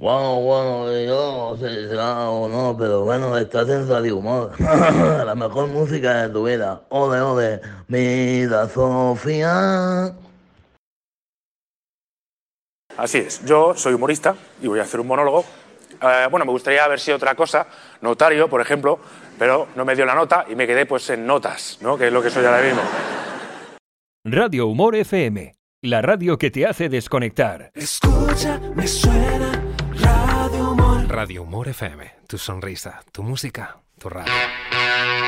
Bueno, yo no sé si será o no, pero bueno, estás en Radio Humor. La mejor música de tu vida. Ole, ole. Mira, Sofía. Así es, yo soy humorista y voy a hacer un monólogo. Bueno, me gustaría haber sido otra cosa, notario, por ejemplo, pero no me dio la nota y me quedé pues en notas, ¿no? Que es lo que soy ahora mismo. Radio Humor FM, la radio que te hace desconectar. Escucha, me suena Radio Humor. Radio Humor FM, tu sonrisa, tu música, tu radio.